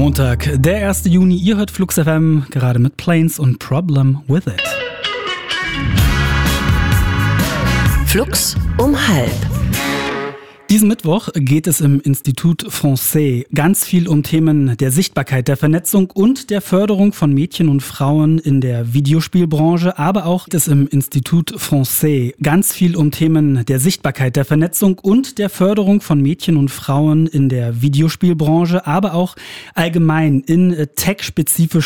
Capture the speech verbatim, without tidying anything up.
Montag, der erste Juni. Ihr hört Flux F M, gerade mit Planes und Problem With It. Flux um halb. Diesen Mittwoch geht es im Institut Français ganz viel um Themen der Sichtbarkeit, der Vernetzung und der Förderung von Mädchen und Frauen in der Videospielbranche, aber auch geht es im Institut Français ganz viel um Themen der Sichtbarkeit, der Vernetzung und der Förderung von Mädchen und Frauen in der Videospielbranche, aber auch allgemein in tech-spezifischen